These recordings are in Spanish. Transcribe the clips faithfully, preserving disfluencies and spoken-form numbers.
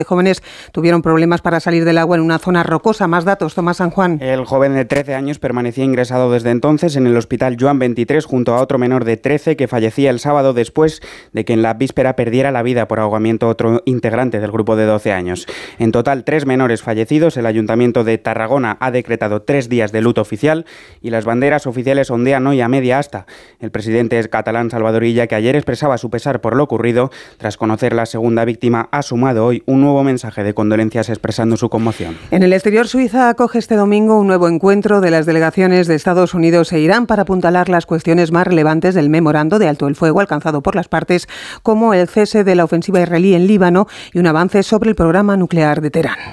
jóvenes tuvieron problemas para salir del agua en una zona rocosa. Más datos, Tomás San Juan. El joven de trece años permanecía ingresado desde entonces en el hospital Joan veintitrés junto a otro menor de trece que fallecía el sábado después de que en la víspera perdiera la vida por ahogamiento otro integrante del grupo de doce años. En total, tres menores fallecidos. El Ayuntamiento de Tarragona ha decretado tres días de luto oficial y las banderas oficiales ondean hoy a media asta. El presidente catalán Salvador Illa, que ayer expresaba su pesar por lo ocurrido, tras conocer la segunda víctima, ha sumado hoy un nuevo mensaje de condolencias expresando su conmoción. En el exterior, Suiza acoge este domingo un nuevo encuentro de las delegaciones de Estados Unidos e Irán para apuntalar las cuestiones más relevantes del memorando de alto el fuego alcanzado por las partes, como el cese de la ofensiva israelí en Líbano y un avance sobre el programa nuclear de Teherán.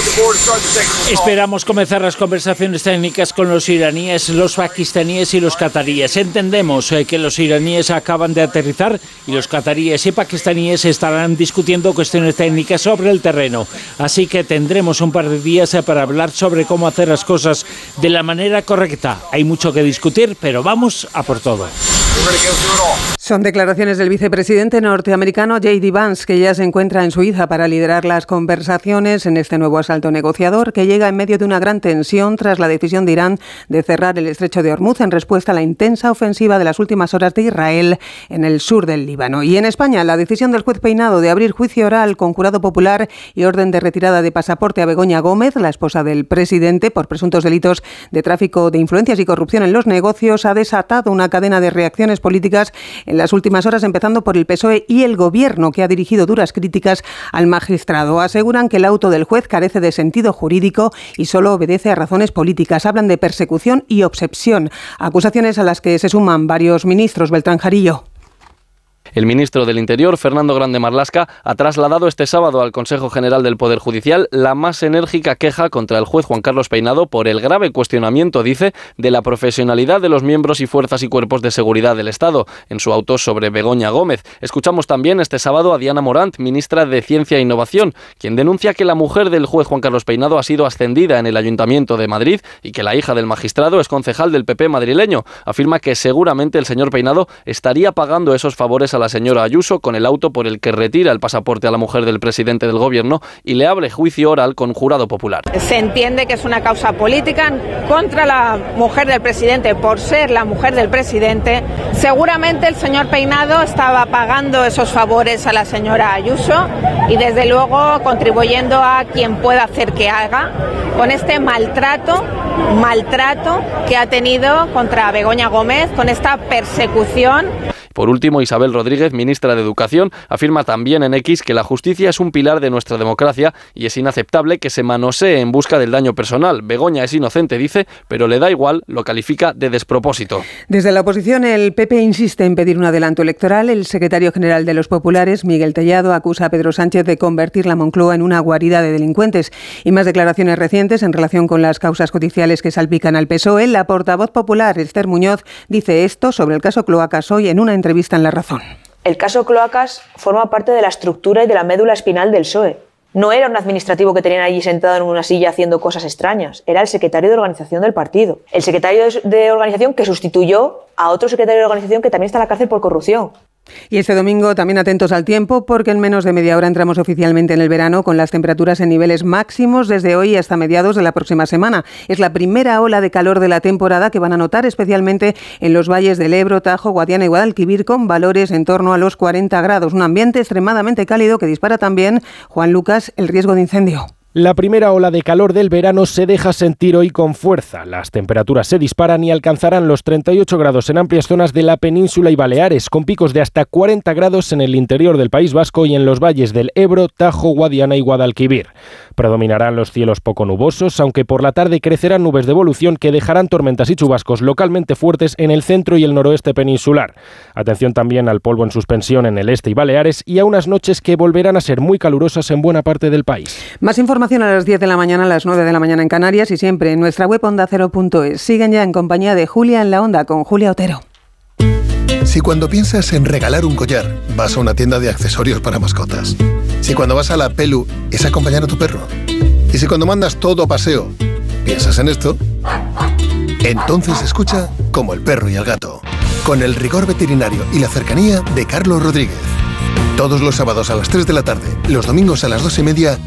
Esperamos comenzar las conversaciones técnicas con los iraníes, los pakistaníes y los cataríes. Entendemos eh, que los iraníes acaban de aterrizar y los cataríes y pakistaníes estarán discutiendo cuestiones técnicas sobre el terreno. Así que tendremos un par de días eh, para hablar sobre cómo hacer las cosas de la manera correcta. Hay mucho que discutir, pero vamos a por todo. Son declaraciones del vicepresidente norteamericano J D Vance, que ya se encuentra en Suiza para liderar las conversaciones en este nuevo asalto negociador que llega en medio de una gran tensión tras la decisión de Irán de cerrar el estrecho de Hormuz en respuesta a la intensa ofensiva de las últimas horas de Israel en el sur del Líbano. Y en España, la decisión del juez Peinado de abrir juicio oral con jurado popular y orden de retirada de pasaporte a Begoña Gómez, la esposa del presidente, por presuntos delitos de tráfico de influencias y corrupción en los negocios, ha desatado una cadena de reacciones políticas en las últimas horas, empezando por el P S O E y el Gobierno, que ha dirigido duras críticas al magistrado. Aseguran que el auto del juez carece de sentido jurídico y solo obedece a razones políticas. Hablan de persecución y obsesión, acusaciones a las que se suman varios ministros. Beltrán Jarillo. El ministro del Interior, Fernando Grande Marlaska, ha trasladado este sábado al Consejo General del Poder Judicial la más enérgica queja contra el juez Juan Carlos Peinado por el grave cuestionamiento, dice, de la profesionalidad de los miembros y fuerzas y cuerpos de seguridad del Estado en su auto sobre Begoña Gómez. Escuchamos también este sábado a Diana Morant, ministra de Ciencia e Innovación, quien denuncia que la mujer del juez Juan Carlos Peinado ha sido ascendida en el Ayuntamiento de Madrid y que la hija del magistrado es concejal del P P madrileño. Afirma que seguramente el señor Peinado estaría pagando esos favores a la señora Ayuso con el auto por el que retira el pasaporte a la mujer del presidente del gobierno y le abre juicio oral con jurado popular. Se entiende que es una causa política contra la mujer del presidente por ser la mujer del presidente. Seguramente el señor Peinado estaba pagando esos favores a la señora Ayuso y desde luego contribuyendo a quien pueda hacer que haga con este maltrato, maltrato que ha tenido contra Begoña Gómez, con esta persecución. Por último, Isabel Rodríguez, ministra de Educación, afirma también en X que la justicia es un pilar de nuestra democracia y es inaceptable que se manosee en busca del daño personal. Begoña es inocente, dice, pero le da igual, lo califica de despropósito. Desde la oposición, el P P insiste en pedir un adelanto electoral. El secretario general de los populares, Miguel Tellado, acusa a Pedro Sánchez de convertir la Moncloa en una guarida de delincuentes. Y más declaraciones recientes en relación con las causas judiciales que salpican al P S O E. La portavoz popular, Esther Muñoz, dice esto sobre el caso Cloacas hoy en una entrevista Entrevista en La Razón. El caso Cloacas forma parte de la estructura y de la médula espinal del P S O E. No era un administrativo que tenían allí sentado en una silla haciendo cosas extrañas. Era el secretario de organización del partido. El secretario de organización que sustituyó a otro secretario de organización que también está en la cárcel por corrupción. Y este domingo también atentos al tiempo, porque en menos de media hora entramos oficialmente en el verano con las temperaturas en niveles máximos desde hoy hasta mediados de la próxima semana. Es la primera ola de calor de la temporada que van a notar especialmente en los valles del Ebro, Tajo, Guadiana y Guadalquivir, con valores en torno a los cuarenta grados. Un ambiente extremadamente cálido que dispara también, Juan Lucas, el riesgo de incendio. La primera ola de calor del verano se deja sentir hoy con fuerza. Las temperaturas se disparan y alcanzarán los treinta y ocho grados en amplias zonas de la península y Baleares, con picos de hasta cuarenta grados en el interior del País Vasco y en los valles del Ebro, Tajo, Guadiana y Guadalquivir. Predominarán los cielos poco nubosos, aunque por la tarde crecerán nubes de evolución que dejarán tormentas y chubascos localmente fuertes en el centro y el noroeste peninsular. Atención también al polvo en suspensión en el este y Baleares y a unas noches que volverán a ser muy calurosas en buena parte del país. Más información a las diez de la mañana, a las nueve de la mañana en Canarias y siempre en nuestra web onda cero punto es. Siguen ya en compañía de Julia en la Onda con Julia Otero. Si cuando piensas en regalar un collar, vas a una tienda de accesorios para mascotas. Si cuando vas a la Pelu es acompañar a tu perro. Y si cuando mandas todo a paseo, piensas en esto, entonces escucha Como el perro y el gato, con el rigor veterinario y la cercanía de Carlos Rodríguez. Todos los sábados a las tres de la tarde, los domingos a las dos y media,